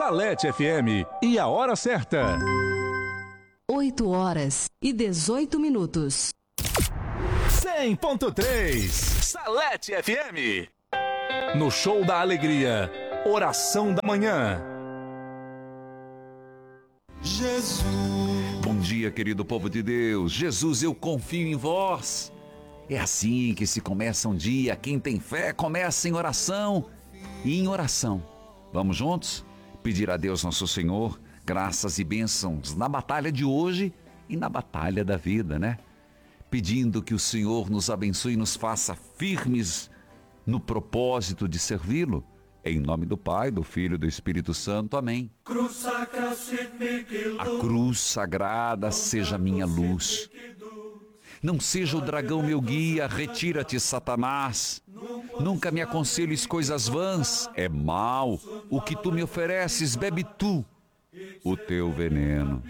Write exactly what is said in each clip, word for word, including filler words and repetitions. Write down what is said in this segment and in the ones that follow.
Salete F M e a hora certa. oito horas e dezoito minutos. cem ponto três Salete F M. No Show da Alegria, Oração da Manhã. Jesus. Bom dia, querido povo de Deus. Jesus, eu confio em vós. É assim que se começa um dia. Quem tem fé começa em oração e em oração. Vamos juntos pedir a Deus nosso Senhor graças e bênçãos na batalha de hoje e na batalha da vida, né? Pedindo que o Senhor nos abençoe e nos faça firmes no propósito de servi-lo. Em nome do Pai, do Filho e do Espírito Santo. Amém. A cruz sagrada seja minha luz. Não seja o dragão meu guia, retira-te, Satanás. Nunca me aconselhes coisas vãs, é mal. O que tu me ofereces, bebe tu o teu veneno.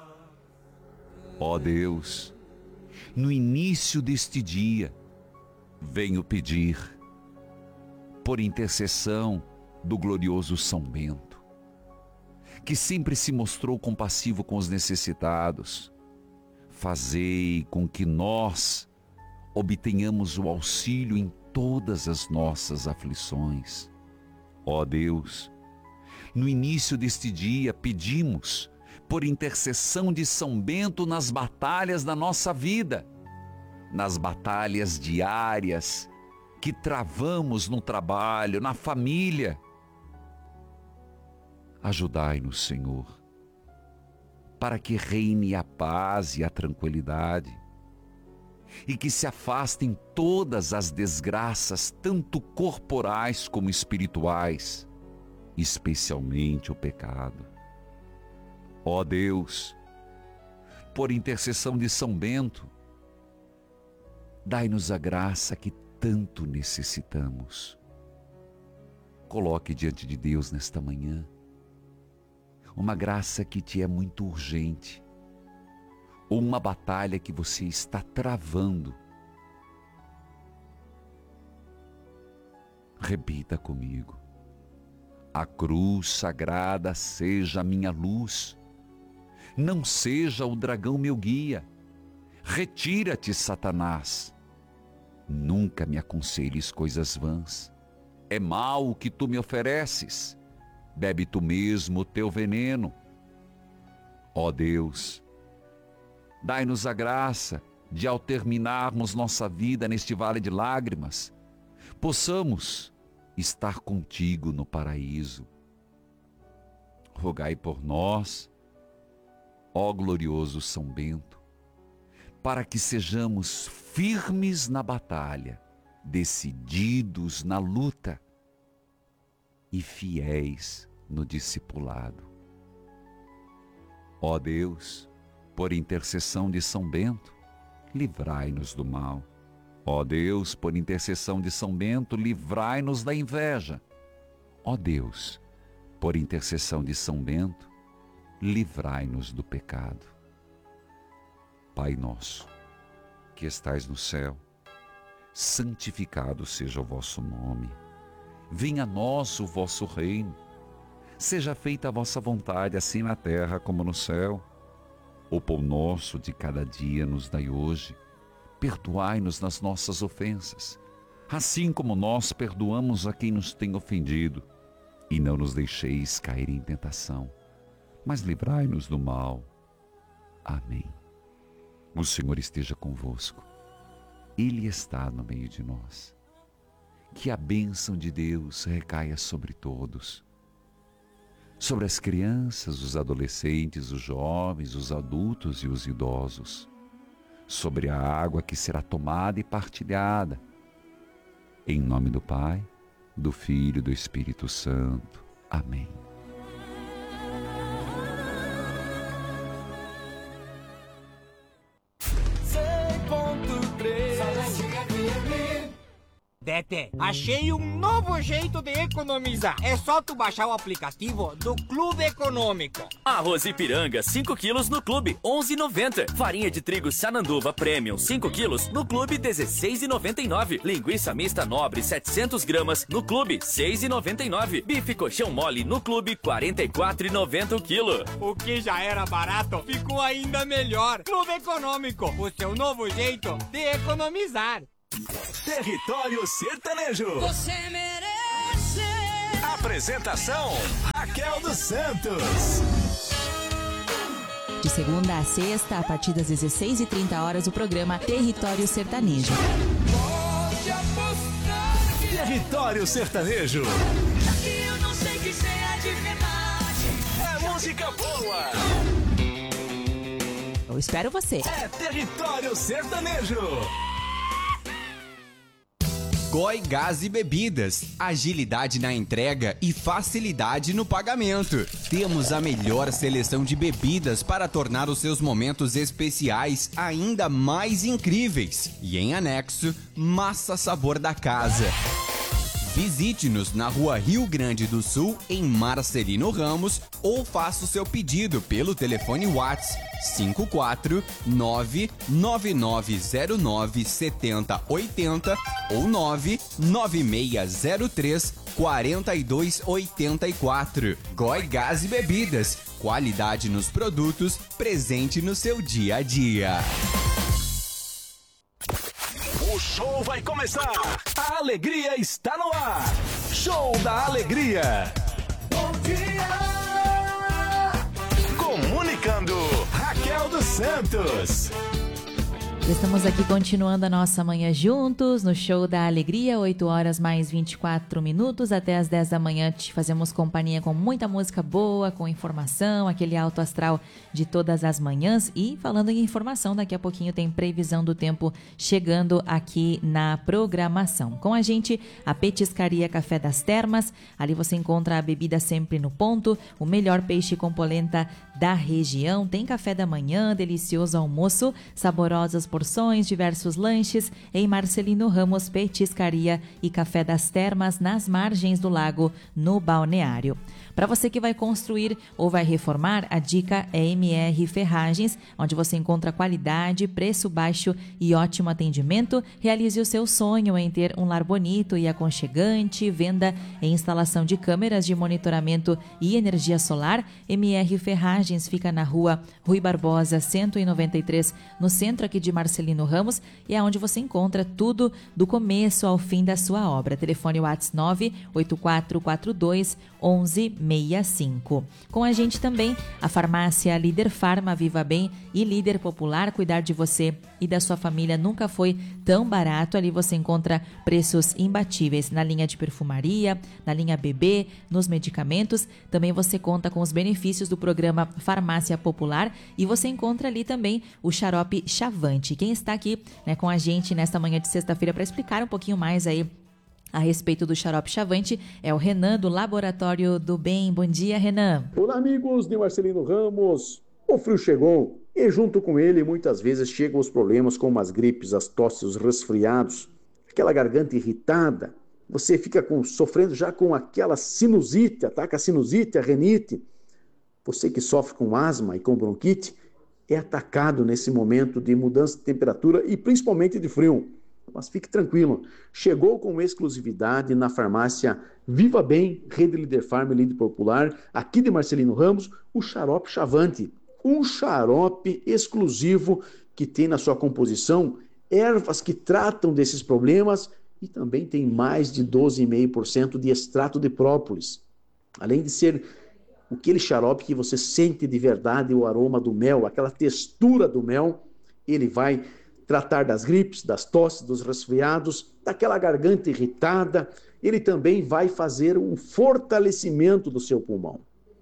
Ó Deus, no início deste dia, venho pedir, por intercessão do glorioso São Bento, que sempre se mostrou compassivo com os necessitados, fazei com que nós obtenhamos o auxílio em todas as nossas aflições. Ó Deus, no início deste dia pedimos, por intercessão de São Bento, nas batalhas da nossa vida, nas batalhas diárias que travamos no trabalho, na família. Ajudai-nos, Senhor, para que reine a paz e a tranquilidade, e que se afastem todas as desgraças, tanto corporais como espirituais, especialmente o pecado. Ó Deus, por intercessão de São Bento, dai-nos a graça que tanto necessitamos. Coloque diante de Deus nesta manhã uma graça que te é muito urgente, ou uma batalha que você está travando. Repita comigo: a cruz sagrada seja a minha luz, não seja o dragão meu guia. Retira-te, Satanás. Nunca me aconselhes coisas vãs, é mal o que tu me ofereces, bebe tu mesmo o teu veneno. Ó Deus, dai-nos a graça de, ao terminarmos nossa vida neste vale de lágrimas, possamos estar contigo no paraíso. Rogai por nós, ó glorioso São Bento, para que sejamos firmes na batalha, decididos na luta e fiéis no discipulado. Ó Deus, por intercessão de São Bento, livrai-nos do mal. Ó Deus, por intercessão de São Bento, livrai-nos da inveja. Ó Deus, por intercessão de São Bento, livrai-nos do pecado. Pai nosso, que estais no céu, santificado seja o vosso nome. Venha a nós o vosso reino. Seja feita a vossa vontade, assim na terra como no céu. O pão nosso de cada dia nos dai hoje. Perdoai-nos nas nossas ofensas, assim como nós perdoamos a quem nos tem ofendido. E não nos deixeis cair em tentação, mas livrai-nos do mal. Amém. O Senhor esteja convosco. Ele está no meio de nós. Que a bênção de Deus recaia sobre todos, sobre as crianças, os adolescentes, os jovens, os adultos e os idosos, sobre a água que será tomada e partilhada. Em nome do Pai, do Filho e do Espírito Santo. Amém. Tete, achei um novo jeito de economizar. É só tu baixar o aplicativo do Clube Econômico. Arroz Ipiranga, cinco quilos no Clube, onze e noventa. Farinha de trigo Sananduva Premium, cinco quilos no Clube, dezesseis e noventa e nove. Linguiça mista Nobre, setecentos gramas no Clube, seis e noventa e nove. Bife coxão mole no Clube, quarenta e quatro e noventa o quilo. O que já era barato ficou ainda melhor. Clube Econômico, o seu novo jeito de economizar. Território Sertanejo. Você merece. Apresentação: Raquel dos Santos. De segunda a sexta, a partir das dezesseis e trinta horas, o programa Território Sertanejo. Pode apostar. Território Sertanejo. Daqui eu não sei que seja de verdade. É música boa. Eu espero você. É Território Sertanejo. Goi Gás e Bebidas, agilidade na entrega e facilidade no pagamento. Temos a melhor seleção de bebidas para tornar os seus momentos especiais ainda mais incríveis. E em anexo, massa sabor da casa. Visite-nos na Rua Rio Grande do Sul, em Marcelino Ramos, ou faça o seu pedido pelo telefone WhatsApp cinco quatro nove nove nove zero nove sete zero oito zero ou nove nove seis zero três quatro dois oito quatro. Goi Gás e Bebidas, qualidade nos produtos, presente no seu dia a dia. O show vai começar. A alegria está no ar. Show da Alegria. Bom dia. Comunicando, Raquel dos Santos. Estamos aqui continuando a nossa manhã juntos no Show da Alegria, oito horas mais vinte e quatro minutos, até as dez da manhã te fazemos companhia com muita música boa, com informação, aquele alto astral de todas as manhãs. E falando em informação, daqui a pouquinho tem previsão do tempo chegando aqui na programação. Com a gente, a Petiscaria Café das Termas, ali você encontra a bebida sempre no ponto, o melhor peixe com polenta da região, tem café da manhã, delicioso almoço, saborosas porções, diversos lanches em Marcelino Ramos Petiscaria e Café das Termas, nas margens do lago, no balneário. Para você que vai construir ou vai reformar, a dica é M R Ferragens, onde você encontra qualidade, preço baixo e ótimo atendimento. Realize o seu sonho em ter um lar bonito e aconchegante. Venda e instalação de câmeras de monitoramento e energia solar. M R Ferragens fica na rua Rui Barbosa, cento e noventa e três, no centro aqui de Marcelino Ramos, e é onde você encontra tudo do começo ao fim da sua obra. Telefone WhatsApp nove oito quatro quatro dois um um seis cinco. Com a gente também a farmácia Líder Farma, Viva Bem e Líder Popular. Cuidar de você e da sua família nunca foi tão barato. Ali você encontra preços imbatíveis na linha de perfumaria, na linha bebê, nos medicamentos. Também você conta com os benefícios do programa Farmácia Popular e você encontra ali também o xarope Chavante. Quem está aqui, né, com a gente nesta manhã de sexta-feira para explicar um pouquinho mais aí a respeito do xarope Chavante é o Renan, do Laboratório do Bem. Bom dia, Renan. Olá, amigos de Marcelino Ramos. O frio chegou e junto com ele muitas vezes chegam os problemas como as gripes, as tosses, os resfriados, aquela garganta irritada. Você fica com, sofrendo já com aquela sinusite, ataca a sinusite, a renite. Você que sofre com asma e com bronquite é atacado nesse momento de mudança de temperatura e principalmente de frio. Mas fique tranquilo, chegou com exclusividade na farmácia Viva Bem, Rede Líder Farma e Líder Popular, aqui de Marcelino Ramos, o xarope Chavante. Um xarope exclusivo que tem na sua composição ervas que tratam desses problemas e também tem mais de doze vírgula cinco por cento de extrato de própolis. Além de ser aquele xarope que você sente de verdade o aroma do mel, aquela textura do mel, ele vai tratar das gripes, das tosses, dos resfriados, daquela garganta irritada. Ele também vai fazer um fortalecimento do seu pulmão.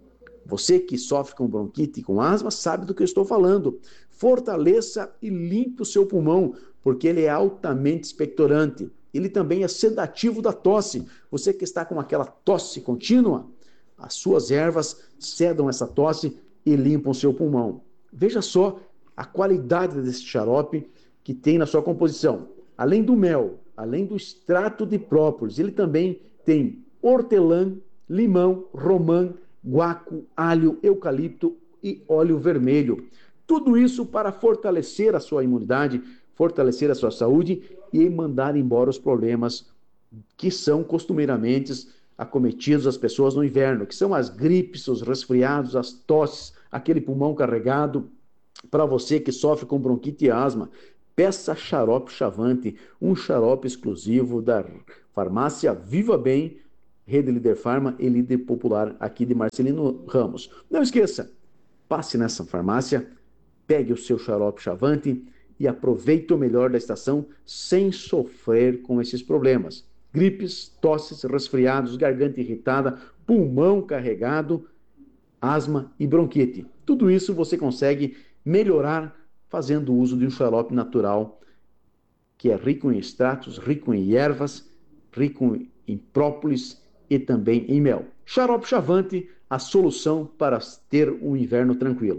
Você que sofre com bronquite e com asma sabe do que eu estou falando. Fortaleça e limpe o seu pulmão, porque ele é altamente expectorante. Ele também é sedativo da tosse. Você que está com aquela tosse contínua, as suas ervas sedam essa tosse e limpam o seu pulmão. Veja só a qualidade desse xarope que tem na sua composição. Além do mel, além do extrato de própolis, ele também tem hortelã, limão, romã, guaco, alho, eucalipto e óleo vermelho. Tudo isso para fortalecer a sua imunidade, fortalecer a sua saúde e mandar embora os problemas que são costumeiramente acometidos as pessoas no inverno, que são as gripes, os resfriados, as tosses, aquele pulmão carregado. Para você que sofre com bronquite e asma, peça xarope Chavante, um xarope exclusivo da farmácia Viva Bem, Rede Líder Farma e Líder Popular aqui de Marcelino Ramos. Não esqueça, passe nessa farmácia, pegue o seu xarope Chavante e aproveite o melhor da estação sem sofrer com esses problemas. Gripes, tosses, resfriados, garganta irritada, pulmão carregado, asma e bronquite. Tudo isso você consegue melhorar fazendo uso de um xarope natural que é rico em extratos, rico em ervas, rico em própolis e também em mel. Xarope Chavante, a solução para ter um inverno tranquilo.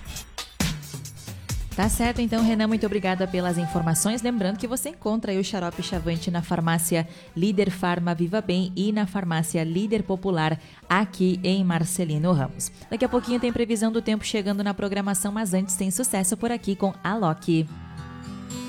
Tá certo, então, Renan, muito obrigada pelas informações. Lembrando que você encontra aí o xarope Chavante na farmácia Líder Farma Viva Bem e na farmácia Líder Popular aqui em Marcelino Ramos. Daqui a pouquinho tem previsão do tempo chegando na programação, mas antes tem sucesso por aqui com a Loki.